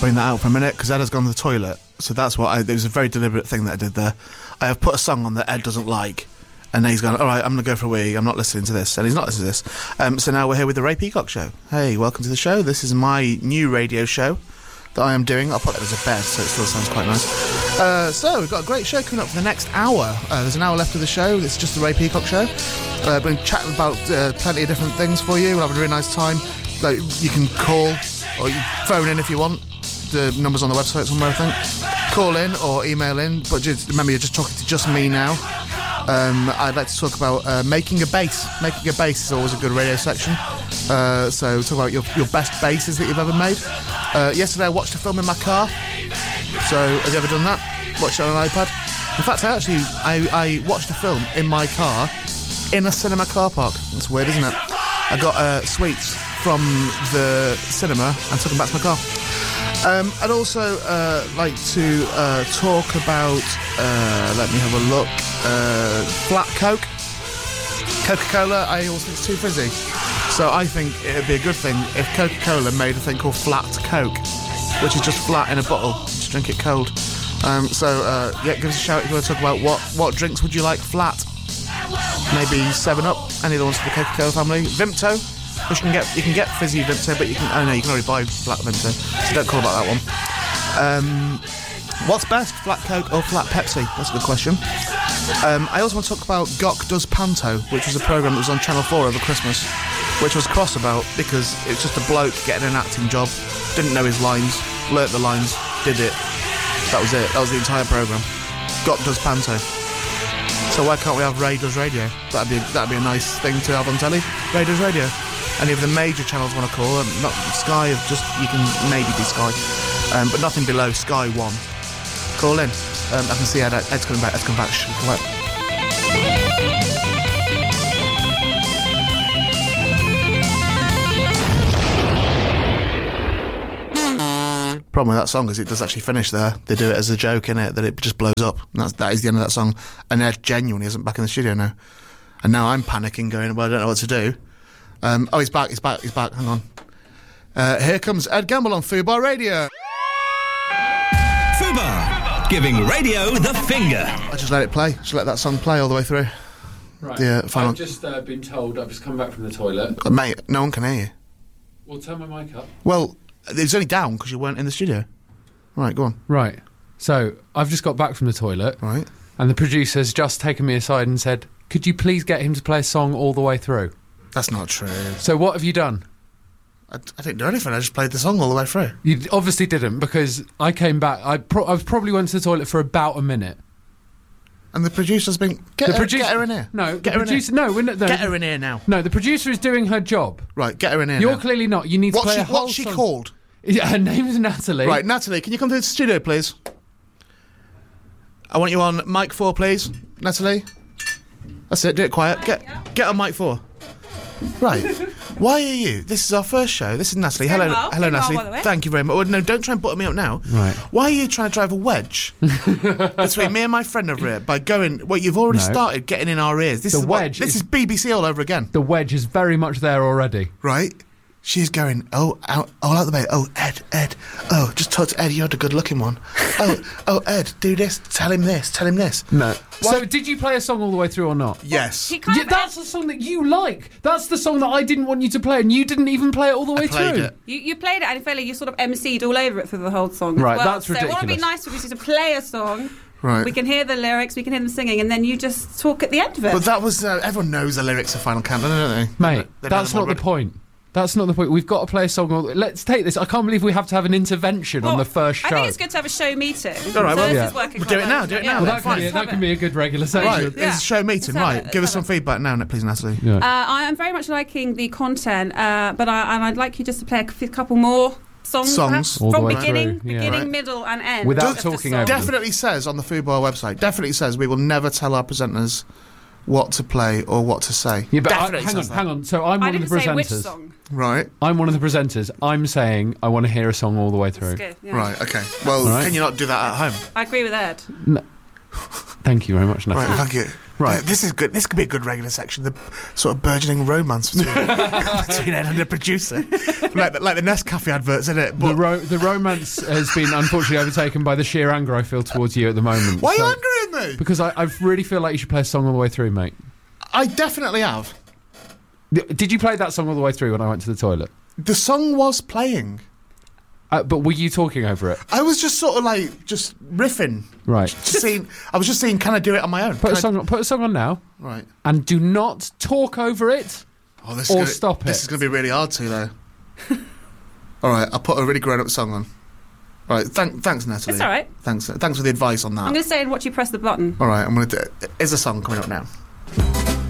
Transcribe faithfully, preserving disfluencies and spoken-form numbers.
bring that out for a minute because Ed has gone to the toilet. So that's what I... It was a very deliberate thing that I did there. I have put a song on that Ed doesn't like, and he's gone, all right, I'm going to go for a wee, I'm not listening to this. And he's not listening to this. Um, so now we're here with the Ray Peacock Show. Hey, welcome to the show. This is my new radio show that I am doing. I'll put that as a bed, so it still sounds quite nice. Uh, so, we've got a great show coming up for the next hour. Uh, there's an hour left of the show. It's just the Ray Peacock Show. Uh, we're going to chat about uh, plenty of different things for you. We'll have a really nice time. Like, you can call, or you can phone in if you want. The number's on the website somewhere, I think. Call in or email in, but just remember, you're just talking to just me now. Um, I'd like to talk about uh, making a bass. Making a bass is always a good radio section. Uh, so talk about your, your best basses that you've ever made. Uh, yesterday I watched a film in my car. So have you ever done that? Watched it on an iPad? In fact, I actually I, I watched a film in my car in a cinema car park. That's weird, isn't it? I got uh, sweets from the cinema and took them back to my car. Um, I'd also uh, like to uh, talk about, uh, let me have a look, uh, flat Coke. Coca-Cola, I always think it's too fizzy. So I think it would be a good thing if Coca-Cola made a thing called Flat Coke, which is just flat in a bottle. Just drink it cold. Um, so, uh, yeah, give us a shout if you want to talk about what, what drinks would you like flat. Maybe seven up, any of the ones for the Coca-Cola family. Vimto. Which you can get, you can get fizzy Vimto, but you can. Oh no, you can already buy flat Vimto, so don't call about that one. Um, what's best, flat Coke or flat Pepsi? That's a good question. Um, I also want to talk about Gok Does Panto, which was a programme that was on Channel four over Christmas, which was cross about because it's just a bloke getting an acting job, didn't know his lines, learnt the lines, did it. That was it. That was the entire programme. Gok Does Panto. So why can't we have Ray Does Radio? That'd be that'd be a nice thing to have on telly. Ray Does Radio. Any of the major channels want to call, um, not Sky, just you can maybe be Sky, um, but nothing below Sky One. Call in. Um, I can see Ed, Ed's coming back. Ed's coming back. Shh, come back. Problem with that song is it does actually finish there. They do it as a joke, innit, that it just blows up. And that's, that is the end of that song. And Ed genuinely isn't back in the studio now. And now I'm panicking, going, well, I don't know what to do. Um, oh, he's back, he's back, he's back, hang on. Uh, here comes Ed Gamble on Fubar Radio. Fubar, giving radio the finger. I just let it play, just let that song play all the way through. Right, the, uh, final... I've just uh, been told, I've just come back from the toilet. Uh, mate, no one can hear you. Well, turn my mic up. Well, it's only down because you weren't in the studio. Right, go on. Right, so I've just got back from the toilet. Right. And the producer's just taken me aside and said, could you please get him to play a song all the way through? That's not true. So what have you done? I, I didn't do anything. I just played the song all the way through. You obviously didn't, because I came back. I, pro- I probably went to the toilet for about a minute. And the producer's been... Get, the her, producer, get her in here. No, get the her producer... in here. No, we're not... No, get her in here now. No, the producer is doing her job. Right, get her in here You're now. clearly not. You need to what's play she, a whole What's she song. called? Yeah, her name's Natalie. Right, Natalie, can you come to the studio, please? I want you on mic four, please. Natalie? That's it, do it quiet. Get, get on mic four. Right. Why are you? This is our first show. This is Natalie. Very Hello, well. hello, Very well, Natalie. by the way. Thank you very much. Oh, no, don't try and butter me up now. Right. Why are you trying to drive a wedge between me and my friend over here by going? Well, you've already No. started getting in our ears. This The is what- wedge This is- is B B C all over again. The wedge is very much there already. Right. She's going, oh, out, all out the way. Oh, Ed, Ed. Oh, just talk to Ed. You're the good-looking one. Oh, oh, Ed, do this. Tell him this. Tell him this. No. Why- So, did you play a song all the way through or not? Yes. He kind Yeah, of that's the song that you like. That's the song that I didn't want you to play, and you didn't even play it all the way I played through. it. You, you played it, and I feel like you sort of emceed all over it for the whole song. Right, as well. that's so it would be ridiculous. nice for you to play a song. Right. We can hear the lyrics, we can hear them singing, and then you just talk at the end of it. But that was... Uh, everyone knows the lyrics of Final Countdown, don't they? Mate, They know that's them not the already. point. That's not the point. We've got to play a song. all- Let's take this. I can't believe we have to have an intervention Well, on the first show. I think it's good to have a show meeting. All right, so well, this yeah. is working We'll quite do it well, now, isn't do it it? now. Yeah. well, then that can, fine. be, Let's that have can it. be a good regular section. Right, Yeah. it's a show meeting. Let's have Right, it, give us let's some have it. feedback now, please, Natalie. Yeah. Uh, I am very much liking the content, uh, but I, and I'd like you just to play a c- couple more songs, Songs. perhaps, All the from way beginning, through, yeah. beginning, Right. middle, and end. Without of the talking song. over them. Definitely says on the Fubar website, definitely says we will never tell our presenters what to play or what to say. Yeah, but I, Definitely hang on, says that. hang on. So I'm I one of didn't the say which presenters. song. Right, I'm one of the presenters. I'm saying I want to hear a song all the way through. That's good. Yeah. right, okay. Well, All right. can you not do that at home? I agree with Ed. No. Thank you very much, Right, Natalie. thank you. Right. This is good. This could be a good regular section. The sort of burgeoning romance between, between Ed and the producer, like the, like the Nescafe adverts, isn't it? The, But ro- the romance has been unfortunately overtaken by the sheer anger I feel towards you at the moment. why are So- you angry at me? Because I, I really feel like you should play a song all the way through, mate. I definitely have. D- Did you play that song all the way through when I went to the toilet? The song was playing. Uh, but were you talking over it? I was just sort of like just riffing. Right. Just seeing. I was just saying, can I do it on my own? Put Can a I- song. On, put a song on now, Right. and do not talk over it. Oh, this Or is gonna, stop This it. is going to be really hard to though. All right, I'll put a really grown-up song on. All right, thank, thanks, Natalie. It's all right. Thanks, thanks for the advice on that. I'm going to stay and watch you press the button. All right, I'm going to do. Is a song coming up now?